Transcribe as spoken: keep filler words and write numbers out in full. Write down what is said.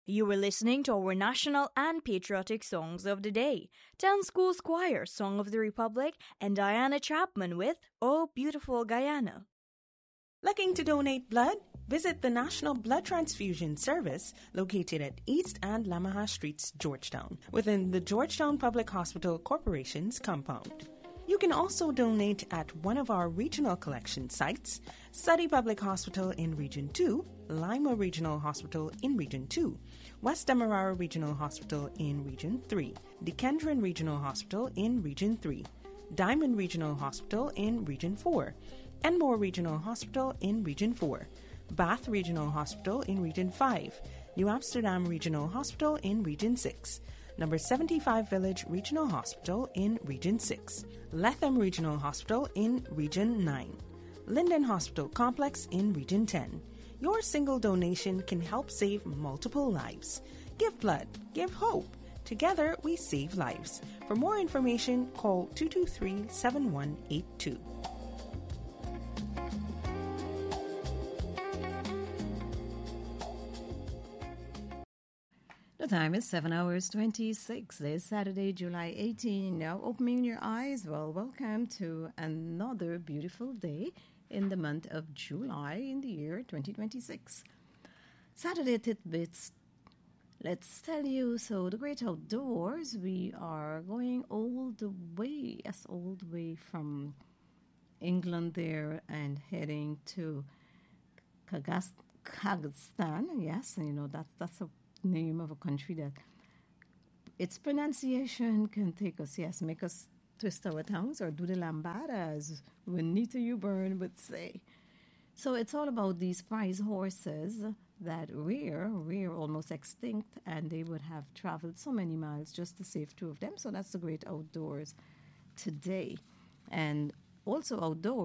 You were listening to our national and patriotic songs of the day. Town School's Choir, Song of the Republic, and Diana Chapman with Oh Beautiful Guyana. Looking to donate blood? Visit the National Blood Transfusion Service located at East and Lamaha Streets, Georgetown, within the Georgetown Public Hospital Corporation's compound. You can also donate at one of our regional collection sites, Suddy Public Hospital in Region two, Lima Regional Hospital in Region two, West Demerara Regional Hospital in Region three, Dequendron Regional Hospital in Region three, Diamond Regional Hospital in Region four, Enmore Regional Hospital in Region four, Bath Regional Hospital in Region five, New Amsterdam Regional Hospital in Region six, Number seventy-five Village Regional Hospital in Region six, Letham Regional Hospital in Region nine, Linden Hospital Complex in Region ten. Your single donation can help save multiple lives. Give blood, give hope. Together we save lives. For more information, call two two three, seven one eight two. The time is seven hours twenty-six. It's Saturday, July eighteenth. Now opening your eyes. Well, welcome to another beautiful day in the month of July in the year twenty twenty-six. Saturday tidbits. Let's tell you, so the great outdoors, we are going all the way, yes, all the way from England there and heading to Kagas- Kazakhstan. Yes, you know, that, that's a name of a country that its pronunciation can take us, yes, make us twist our tongues or do the lambada, as Juanita Uburn would say. So it's all about these prize horses that rare, rare, almost extinct, and they would have traveled so many miles just to save two of them. So that's the great outdoors today. And also outdoors,